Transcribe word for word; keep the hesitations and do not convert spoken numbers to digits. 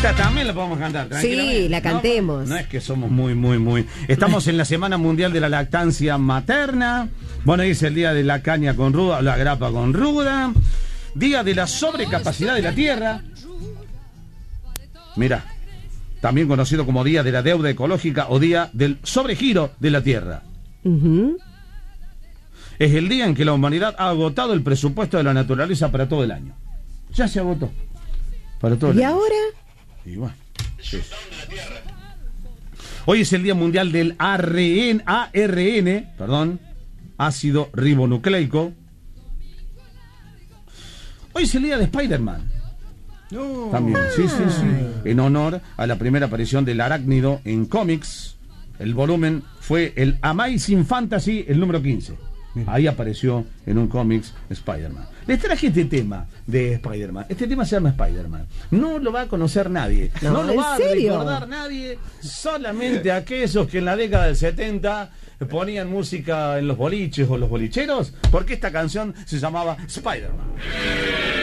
Esta también la podemos cantar, tranquilamente. Sí, la cantemos. No, no es que somos muy, muy, muy... Estamos en la Semana Mundial de la Lactancia Materna. Bueno, hoy es el día de la caña con ruda, la grapa con ruda. Día de la sobrecapacidad de la tierra. Mira, también conocido como Día de la Deuda Ecológica o Día del Sobregiro de la Tierra. Uh-huh. Es el día en que la humanidad ha agotado el presupuesto de la naturaleza para todo el año. Ya se agotó. Para todo el ¿Y año. ahora? Y bueno, sí. Hoy es el Día Mundial del A R N, A R N, perdón, ácido ribonucleico. Hoy es el Día de Spider-Man. No. También, sí, sí, sí. En honor a la primera aparición del arácnido en cómics. El volumen fue el Amazing Fantasy, el número quince. Ahí apareció en un cómics Spider-Man. Les traje este tema de Spider-Man. Este tema se llama Spider-Man. No lo va a conocer nadie. No, No, lo va ¿en serio? a recordar nadie. Solamente aquellos que en la década del setenta ponían música en los boliches o los bolicheros. Porque esta canción se llamaba Spider-Man.